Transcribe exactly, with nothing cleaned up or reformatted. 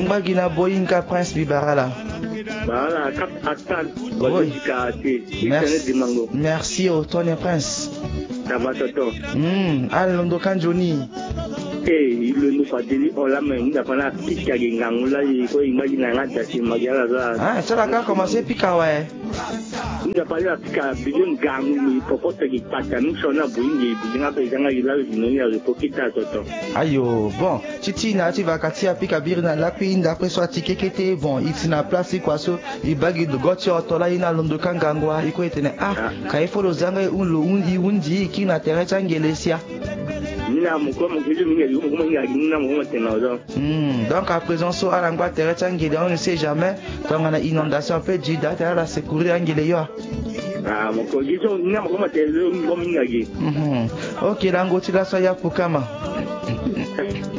Magina Boyinka Prince Bibarala. Voilà, cap Atal. Oui. Merci. Merci au Tony Prince. Ça va, Toto. Hmm, Alondo Kanjoni. Eh, il nous fait dire, on l'a même, on a pas la pique à Gengangula, il faut imaginer un attaché, Magala. Ah, ça a commencé Pika, ouais. On a pas la pique à Bijon Gang, mais pour pas qu'il passe à nous, on a bouillé, il a besoin de la vie, il faut qu'il t'a Toto. Aïe, bon, Titi, na, tu vas casser à Pika Birna, la pine d'après soit ticket qui était bon, il s'est na place, quoi, so, il bague de Gotcha, Tola, il a Londo Kangangwa, il était ah, quand il faut le zanga, un lo, un di, un di, qui n'a terre Angelesia. Donc à présent, so Alangwa Terre Angele, on ne sait jamais, quand on a inondation, on peut dire, d'ailleurs, la sécurité Angele. Ah, mon collègue, on a comment. Ok, Lango, tu l'as soya pour Kama.